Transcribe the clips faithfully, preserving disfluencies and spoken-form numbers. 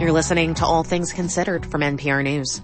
You're listening to All Things Considered from N P R News.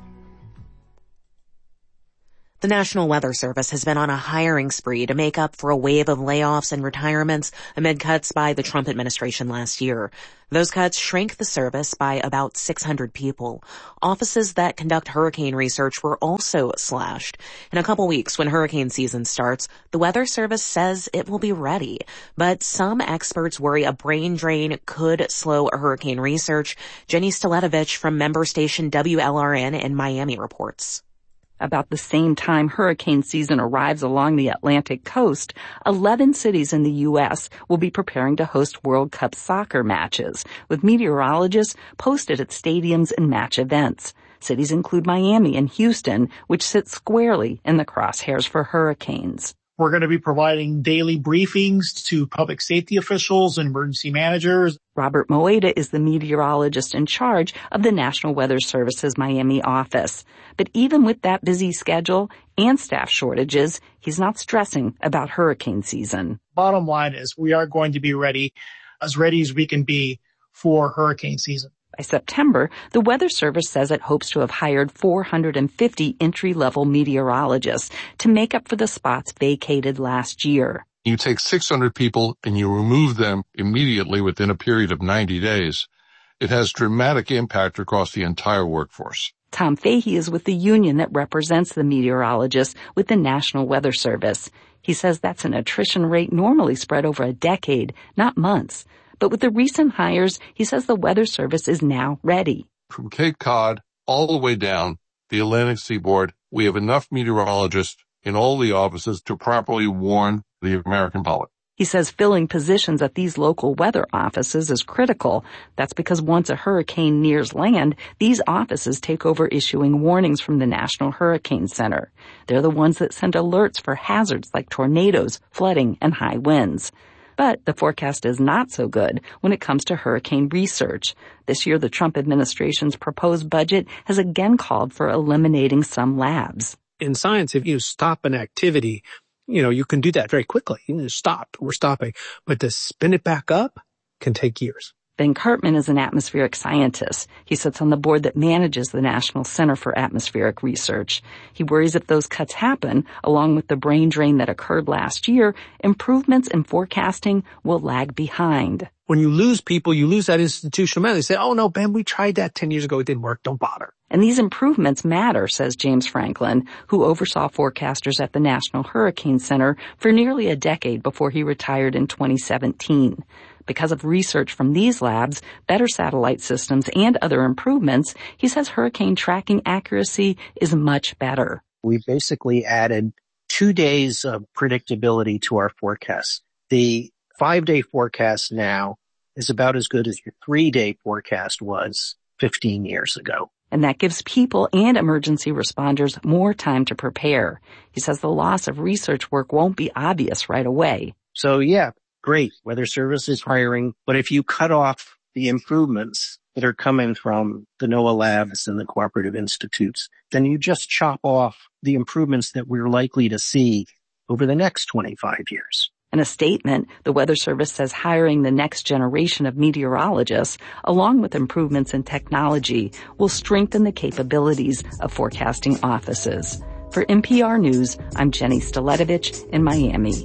The National Weather Service has been on a hiring spree to make up for a wave of layoffs and retirements amid cuts by the Trump administration last year. Those cuts shrank the service by about six hundred people. Offices that conduct hurricane research were also slashed. In a couple weeks, when hurricane season starts, the Weather Service says it will be ready. But some experts worry a brain drain could slow hurricane research. Jenny Staletovich from member station W L R N in Miami reports. About the same time hurricane season arrives along the Atlantic coast, eleven cities in the U S will be preparing to host World Cup soccer matches, with meteorologists posted at stadiums and match events. Cities include Miami and Houston, which sit squarely in the crosshairs for hurricanes. We're going to be providing daily briefings to public safety officials and emergency managers. Robert Moeda is the meteorologist in charge of the National Weather Service's Miami office. But even with that busy schedule and staff shortages, he's not stressing about hurricane season. Bottom line is we are going to be ready, as ready as we can be for hurricane season. By September, the Weather Service says it hopes to have hired four hundred fifty entry-level meteorologists to make up for the spots vacated last year. You take six hundred people and you remove them immediately within a period of ninety days. It has dramatic impact across the entire workforce. Tom Fahey is with the union that represents the meteorologists with the National Weather Service. He says that's an attrition rate normally spread over a decade, not months. But with the recent hires, he says the Weather Service is now ready. From Cape Cod all the way down the Atlantic seaboard, we have enough meteorologists in all the offices to properly warn the American public. He says filling positions at these local weather offices is critical. That's because once a hurricane nears land, these offices take over issuing warnings from the National Hurricane Center. They're the ones that send alerts for hazards like tornadoes, flooding, and high winds. But the forecast is not so good when it comes to hurricane research. This year, the Trump administration's proposed budget has again called for eliminating some labs. In science, if you stop an activity, you know, you can do that very quickly. You can just stop. We're stopping. But to spin it back up can take years. Ben Cartman is an atmospheric scientist. He sits on the board that manages the National Center for Atmospheric Research. He worries if those cuts happen, along with the brain drain that occurred last year, improvements in forecasting will lag behind. When you lose people, you lose that institutional memory. They say, oh, no, Ben, we tried that ten years ago. It didn't work. Don't bother. And these improvements matter, says James Franklin, who oversaw forecasters at the National Hurricane Center for nearly a decade before he retired in twenty seventeen. Because of research from these labs, better satellite systems, and other improvements, he says hurricane tracking accuracy is much better. We basically added two days of predictability to our forecasts. The five-day forecast now is about as good as your three-day forecast was fifteen years ago. And that gives people and emergency responders more time to prepare. He says the loss of research work won't be obvious right away. So, yeah, great. Weather Service is hiring. But if you cut off the improvements that are coming from the NOAA labs and the cooperative institutes, then you just chop off the improvements that we're likely to see over the next twenty-five years. In a statement, the Weather Service says hiring the next generation of meteorologists, along with improvements in technology, will strengthen the capabilities of forecasting offices. For N P R News, I'm Jenny Staletovich in Miami.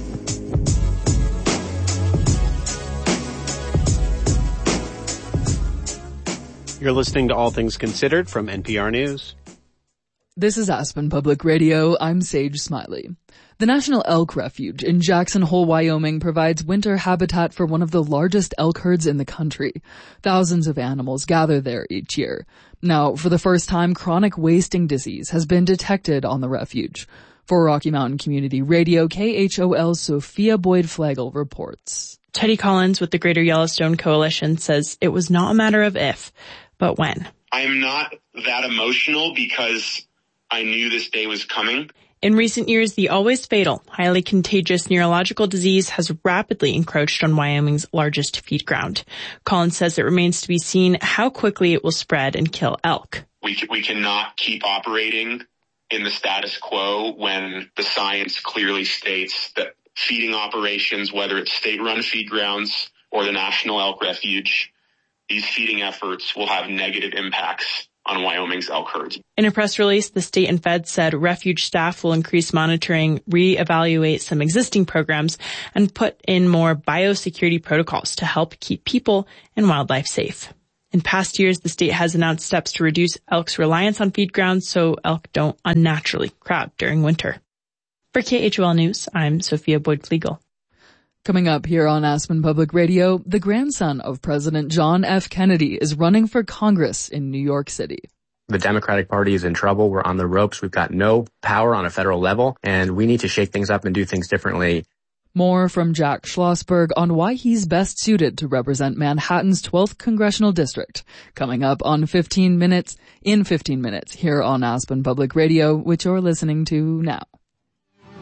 You're listening to All Things Considered from N P R News. This is Aspen Public Radio. I'm Sage Smiley. The National Elk Refuge in Jackson Hole, Wyoming provides winter habitat for one of the largest elk herds in the country. Thousands of animals gather there each year. Now, for the first time, chronic wasting disease has been detected on the refuge. For Rocky Mountain Community Radio, K H O L's Sophia Boyd-Flagel reports. Teddy Collins with the Greater Yellowstone Coalition says it was not a matter of if, but when. I'm not that emotional because I knew this day was coming. In recent years, the always fatal, highly contagious neurological disease has rapidly encroached on Wyoming's largest feed ground. Collins says it remains to be seen how quickly it will spread and kill elk. We we cannot keep operating in the status quo when the science clearly states that feeding operations, whether it's state-run feed grounds or the National Elk Refuge, these feeding efforts will have negative impacts on Wyoming's elk herds. In a press release, the state and fed said refuge staff will increase monitoring, reevaluate some existing programs, and put in more biosecurity protocols to help keep people and wildlife safe. In past years, the state has announced steps to reduce elk's reliance on feed grounds so elk don't unnaturally crowd during winter. For K H O L News, I'm Sophia Boyd-Flegel. Coming up here on Aspen Public Radio, the grandson of President John F. Kennedy is running for Congress in New York City. The Democratic Party is in trouble. We're on the ropes. We've got no power on a federal level, and we need to shake things up and do things differently. More from Jack Schlossberg on why he's best suited to represent Manhattan's twelfth Congressional District. Coming up on fifteen minutes, in fifteen minutes, here on Aspen Public Radio, which you're listening to now.